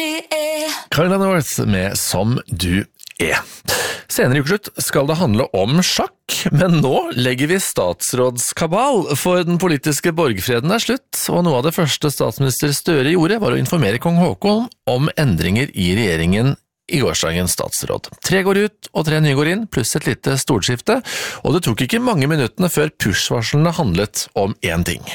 Carla North med Som du er. Senere i ukeslutt skal det handle om sjakk, men nå legger vi statsrådskabal, for den politiske borgfreden er slutt, og noe av det første statsminister Støre gjorde var å informere kong Haakon om endringer i regjeringen i gårsdagens statsråd. 3 går ut, og 3 nye går inn, pluss et lite storskifte, og det tok ikke mange minuttene før push-varslene handlet om én ting.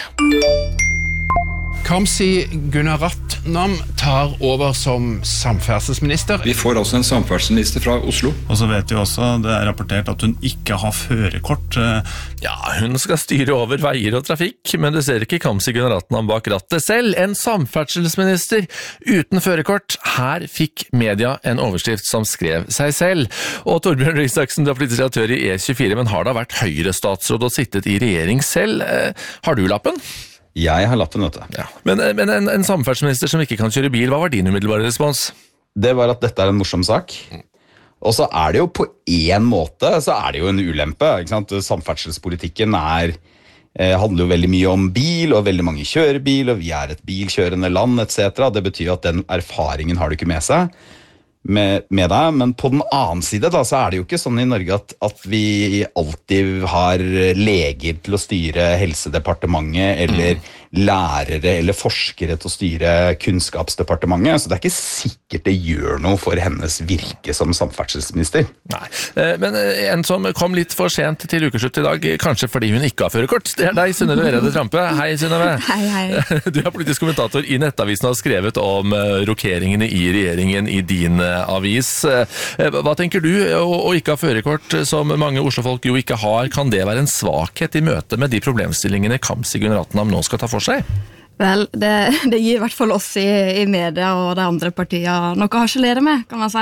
Kamzy Gunaratnam tar over som samferdselsminister. Vi får altså en samferdselsminister fra Oslo. Og så vet vi også, det er rapportert at hun ikke har førerkort. Ja, hun skal styre over veier og trafikk, men du ser ikke Kamzy Gunaratnam bak rattet selv. En samferdselsminister uten førerkort. Her fikk media en overskrift som skrev seg selv. Og Torbjørn Røe Isaksen, du er politisk redaktør i E24, men har da vært Høyre-statsråd og sittet i regjering selv. Har du lappen? Jeg har lappen, vet du. Ja. Men en samferdselsminister som ikke kan kjøre bil, hva var din umiddelbare respons? Det var at dette er en morsom sak. Og så er det jo på en måte, så er det jo en ulempe, ikke sant? Samferdselspolitikken handler jo veldig mye om bil, og veldig mange kjører bil, og vi er et bilkjørende land, etc. Det betyr at den erfaringen har du ikke med seg. Med deg, men på den annen side da, så er det jo ikke sånn i Norge at vi alltid har leger til å styre helsedepartementet, eller lærere eller forskere til å styre kunnskapsdepartementet, så det er ikke sikkert det gjør noe for hennes virke som samferdselsminister. Nei, men en som kom litt for sent til ukeslutt i dag, kanskje fordi hun ikke har førerkort, det er deg, Synnøve Vereide Trampe. Hei, Synnøve. Hei. Du er politisk kommentator i Nettavisen og har skrevet om rokeringene i regjeringen i din avis. Hva tenker du, å ikke ha førerkort, som mange Oslo-folk jo ikke har, kan det være en svakhet i møte med de problemstillingene Kamzy Gunaratnam nå skal ta for seg? Vel, det gir i hvert fall oss i media og de andre partiene noe å harselere med, kan man si.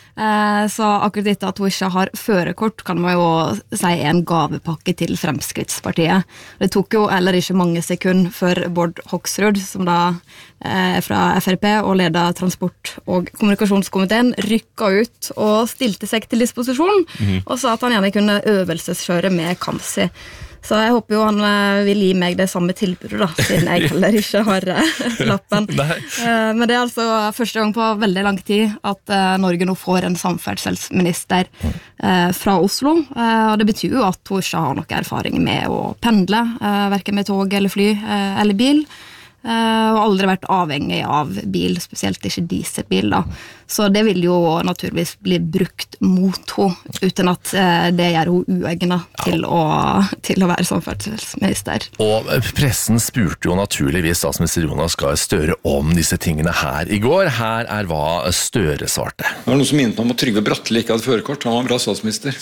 Så akkurat dette at hun ikke har førerkort kan man jo si er en gavepakke til Fremskrittspartiet. Det tok jo heller ikke mange sekunder før Bård Hoksrud, som da er fra FrP og leder transport- og kommunikasjonskomiteen, rykket ut og stilte seg til disposisjon, og sa at han gjerne kunne øvelseskjøre med Kamzy. Så jeg håper jo han vil gi meg det samme tilbudet da, siden jeg heller ikke har lappen. Men det er altså første gang på veldig lang tid at Norge nå får en samferdselsminister fra Oslo. Og det betyr jo at hun ikke har noe erfaring med å pendle, hverken med tog eller fly eller bil. Og aldri vært avhengig av bil, spesielt ikke dieselbil da. Så det vil jo naturligvis bli brukt mot henne, uten at det gjør hun uegnet til å være samferdselsminister. Og pressen spurte jo naturligvis statsminister Jonas Gahr Støre om disse tingene her i går. Her er hva Støre svarte. Det var noen som minnet om at Trygve Bratteli ikke hadde førerkort. Han var en bra statsminister.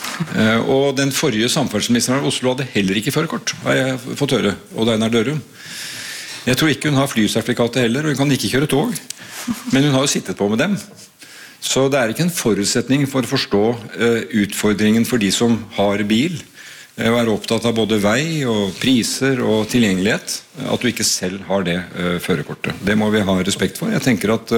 Og den forrige samferdselsministeren av Oslo hadde heller ikke førerkort, har jeg fått høre, og det er Einar Dørum. Jeg tror ikke hun har flysertifikatet heller, og hun kan ikke kjøre tog. Men hun har jo sittet på med dem. Så det er ikke en forutsetning for å forstå utfordringen for de som har bil, og er opptatt av både vei og priser og tilgjengelighet, at du ikke selv har det førerkortet. Det må vi ha respekt for. Jeg tenker at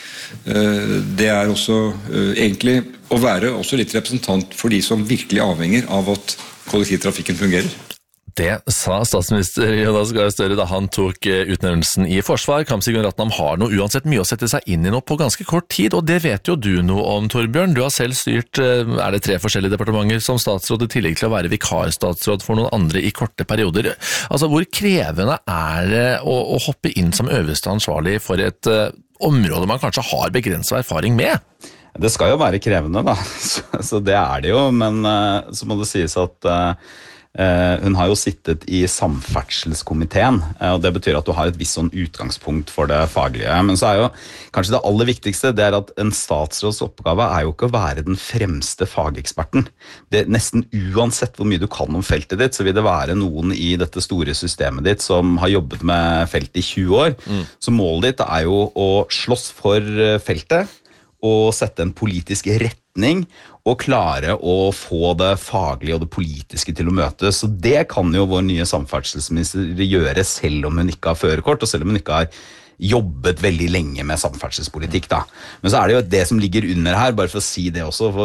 det er også egentlig å være også litt representant for de som virkelig avhenger av at kollektivtrafikken fungerer. Det sa statsminister Jonas Gahr Støre da han tok utnevnelsen i forsvar. Kamzy Gunaratnam har nå uansett mye å sette seg inn i nå på ganske kort tid, og det vet jo du noe om, Torbjørn. Du har selv styrt, er det 3 forskjellige departementer som statsråd, i tillegg til å være vikarstatsråd for noen andre i korte perioder. Altså, hvor krevende er det å hoppe inn som øverste ansvarlig for et område man kanskje har begrenset erfaring med? Det skal jo være krevende da, så det er det jo, men så må det sies at hun har jo sittet i samferdselskomiteen, og det betyr at du har et visst sånn utgangspunkt for det faglige. Men så er jo kanskje det aller viktigste, det er at en statsråds oppgave er jo ikke å være den fremste fageksperten. Det er nesten uansett hvor mye du kan om feltet ditt, så vil det være noen i dette store systemet ditt som har jobbet med feltet i 20 år. Så målet ditt er jo å slåss for feltet, og sette en politisk retning, og klare å få det faglige og det politiske til å møtes. Så det kan jo vår nye samferdselsminister gjøre selv om hun ikke har førerkort, og selv om hun ikke har jobbet veldig lenge med samferdselspolitikk da. Men så er det jo det som ligger under her, bare for å si det også, for